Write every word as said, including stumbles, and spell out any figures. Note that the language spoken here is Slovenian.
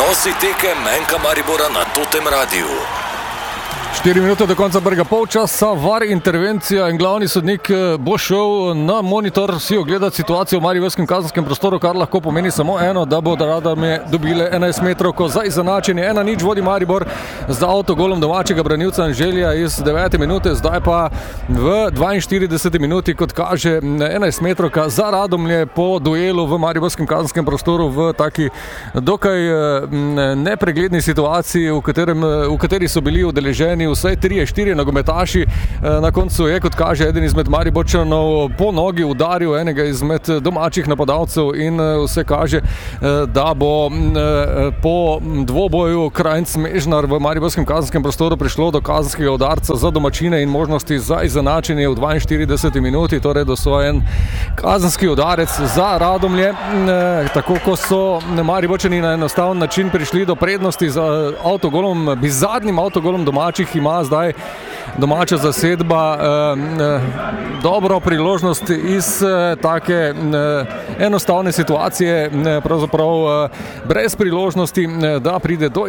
Prenosi tekem Enka Maribora na Totem Radiu. Štiri minute do konca prvega polčasa, var intervencija in glavni sodnik bo šel na monitor si ogledati situacijo v mariborskem kazenskem prostoru, kar lahko pomeni samo eno, da bodo Radome dobile enajst metrovko za izenačenje. Ena nič vodi Maribor z avtogolom domačega branilca Anželja iz devete minute, zdaj pa v dvainštirideseti minuti, kot kaže, enajst metrovka za Radomlje po duelu v mariborskem kazenskem prostoru v taki dokaj nepregledni situaciji, v, katerem, v kateri so bili udeleženi vsaj trije, štirje nogometaši. Na koncu je, kot kaže, eden izmed Mariborčanov po nogi udaril enega izmed domačih napadalcev in vse kaže, da bo po dvoboju Krajnc-Mežnar v mariborskem kazenskem prostoru prišlo do kazenskega udarca za domačine in možnosti za izenačenje v dvainštirideseti minuti, torej dostojen kazenski udarec za Radomlje. Tako, ko so Mariborčani na enostaven način prišli do prednosti za avtogolom, bizarnim avtogolom domačih, ima zdaj domača zasedba eh, dobro priložnost iz eh, take eh, enostavne situacije, eh, pravzaprav eh, brez priložnosti, eh, da pride do